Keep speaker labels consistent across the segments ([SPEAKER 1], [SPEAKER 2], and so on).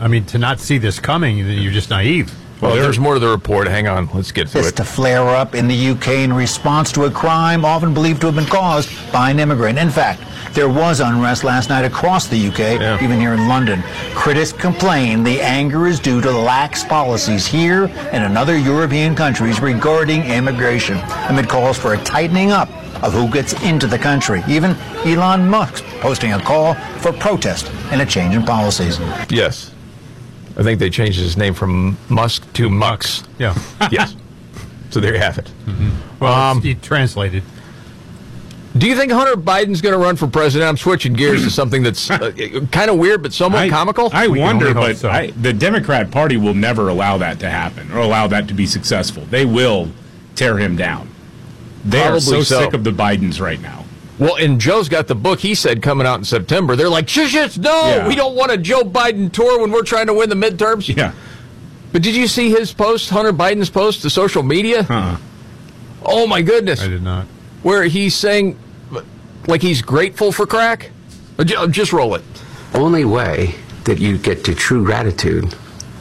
[SPEAKER 1] I mean, to not see this coming, you're just naive.
[SPEAKER 2] Well, there's more to the report. Hang on. Let's get to it.
[SPEAKER 3] To flare up in the UK in response to a crime often believed to have been caused by an immigrant. In fact, there was unrest last night across the UK, even here in London. Critics complain the anger is due to lax policies here and in other European countries regarding immigration, amid calls for a tightening up of who gets into the country. Even Elon Musk posting a call for protest and a change in policies.
[SPEAKER 2] Yes. I think they changed his name from Musk to Mux.
[SPEAKER 1] Yeah.
[SPEAKER 2] Yes. So there you have it.
[SPEAKER 1] Mm-hmm. Well, he translated.
[SPEAKER 2] Do you think Hunter Biden's going to run for president? I'm switching gears to something that's kind of weird but somewhat comical.
[SPEAKER 4] I wonder, but the Democrat Party will never allow that to happen or allow that to be successful. They will tear him down. They
[SPEAKER 2] Probably
[SPEAKER 4] are so
[SPEAKER 2] so.
[SPEAKER 4] sick of the Bidens right now.
[SPEAKER 2] Well, and Joe's got the book, he said, coming out in September. They're like, shush, no, we don't want a Joe Biden tour when we're trying to win the midterms.
[SPEAKER 4] Yeah.
[SPEAKER 2] But did you see his post, Hunter Biden's post to social media? Oh, my goodness.
[SPEAKER 1] I did not.
[SPEAKER 2] Where he's saying, like he's grateful for crack? Just roll it.
[SPEAKER 5] Only way that you get to true gratitude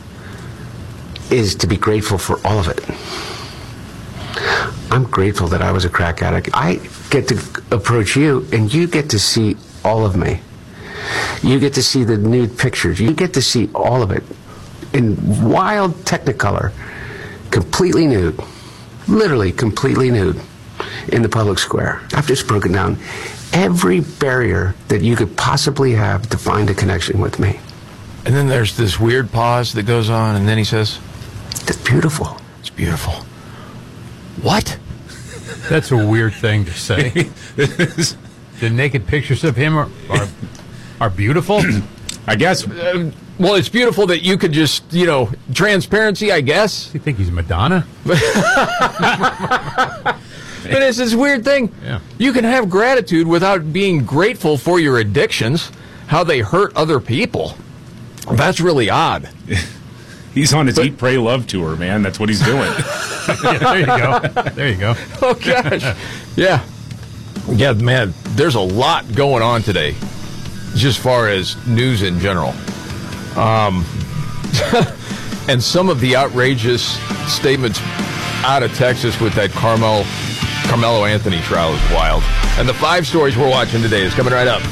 [SPEAKER 5] is to be grateful for all of it. I'm grateful that I was a crack addict. I get to approach you, and you get to see all of me. You get to see the nude pictures. You get to see all of it in wild Technicolor, completely nude, literally completely nude, in the public square. I've just broken down every barrier that you could possibly have to find a connection with me.
[SPEAKER 2] And then there's this weird pause that goes on, and then he says,
[SPEAKER 5] "It's beautiful.
[SPEAKER 2] It's beautiful." What?
[SPEAKER 1] That's a weird thing to say. The naked pictures of him are beautiful?
[SPEAKER 4] I guess.
[SPEAKER 2] Well, it's beautiful that you could just, transparency, I guess.
[SPEAKER 1] You think he's Madonna?
[SPEAKER 2] But it's this weird thing.
[SPEAKER 1] Yeah.
[SPEAKER 2] You can have gratitude without being grateful for your addictions, how they hurt other people. That's really odd.
[SPEAKER 4] He's on his Eat, Pray, Love tour, man. That's what he's doing.
[SPEAKER 1] Yeah, there you go. There you go.
[SPEAKER 2] Oh, gosh. Yeah. Yeah, man, there's a lot going on today, just as far as news in general. And some of the outrageous statements out of Texas with that Carmelo Anthony trial is wild. And the 5 stories we're watching today is coming right up.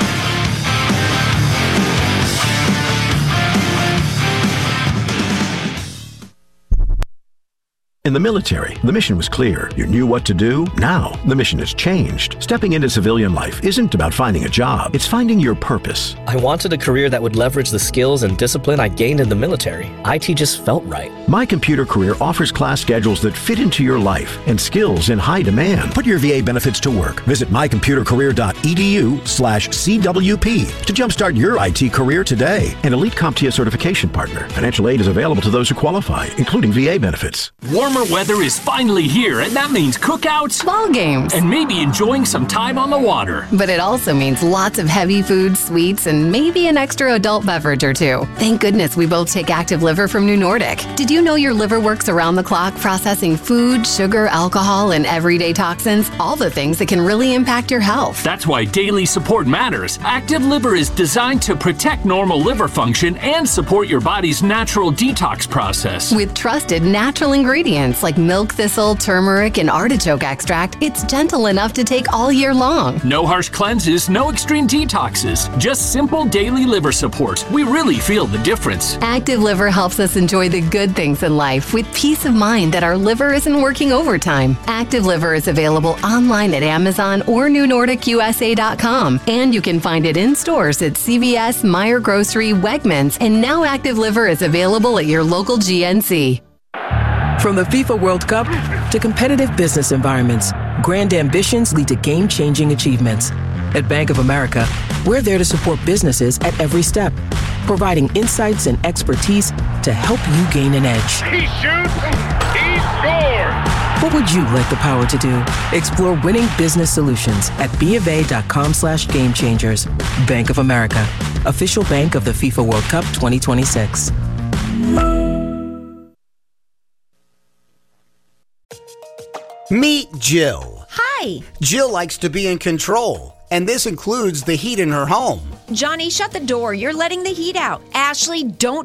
[SPEAKER 6] In the military, the mission was clear. You knew what to do. Now, the mission has changed. Stepping into civilian life isn't about finding a job. It's finding your purpose.
[SPEAKER 7] I wanted a career that would leverage the skills and discipline I gained in the military. IT just felt right.
[SPEAKER 6] My Computer Career offers class schedules that fit into your life and skills in high demand. Put your VA benefits to work. Visit mycomputercareer.edu/CWP to jumpstart your IT career today. An Elite CompTIA certification partner. Financial aid is available to those who qualify, including VA benefits.
[SPEAKER 8] Warmer weather is finally here, and that means cookouts,
[SPEAKER 9] ball games,
[SPEAKER 8] and maybe enjoying some time on the water.
[SPEAKER 9] But it also means lots of heavy food, sweets, and maybe an extra adult beverage or two. Thank goodness we both take Active Liver from New Nordic. Did you know your liver works around the clock processing food, sugar, alcohol, and everyday toxins? All the things that can really impact your health.
[SPEAKER 8] That's why daily support matters. Active Liver is designed to protect normal liver function and support your body's natural detox process.
[SPEAKER 9] With trusted natural ingredients like milk thistle, turmeric, and artichoke extract, it's gentle enough to take all year long.
[SPEAKER 8] No harsh cleanses, no extreme detoxes, just simple daily liver support. We really feel the difference.
[SPEAKER 9] Active Liver helps us enjoy the good things in life with peace of mind that our liver isn't working overtime. Active Liver is available online at Amazon or NewNordicUSA.com, and you can find it in stores at CVS, Meijer Grocery, Wegmans, and now Active Liver is available at your local GNC.
[SPEAKER 10] From the FIFA World Cup to competitive business environments, grand ambitions lead to game-changing achievements. At Bank of America, we're there to support businesses at every step, providing insights and expertise to help you gain an edge.
[SPEAKER 11] He shoots, he scores!
[SPEAKER 10] What would you like the power to do? Explore winning business solutions at BofA.com/gamechangers. Bank of America, official bank of the FIFA World Cup 2026.
[SPEAKER 12] Meet Jill.
[SPEAKER 13] Hi.
[SPEAKER 12] Jill likes to be in control, and this includes the heat in her home.
[SPEAKER 13] Johnny, shut the door. You're letting the heat out. Ashley, don't